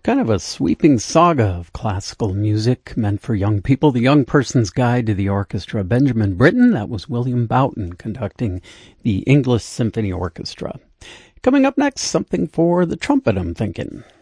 Kind of a sweeping saga of classical music meant for young people. The Young Person's Guide to the Orchestra. Benjamin Britten, that was William Boughton conducting the English Symphony Orchestra. Coming up next, something for the trumpet, I'm thinking.